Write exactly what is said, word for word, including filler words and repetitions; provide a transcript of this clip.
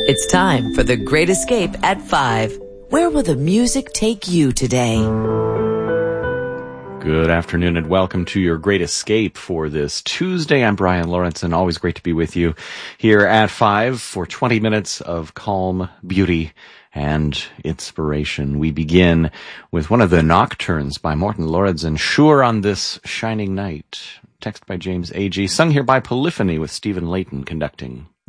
It's time for The Great Escape at five. Where will the music take you today? Good afternoon and welcome to your Great Escape for this Tuesday. I'm Brian Lawrence and always great to be with you here at five for twenty minutes of calm beauty and inspiration. We begin with one of the nocturnes by Morten Lauridsen, Sure on This Shining Night. Text by James A G, sung here by Polyphony with Stephen Layton conducting.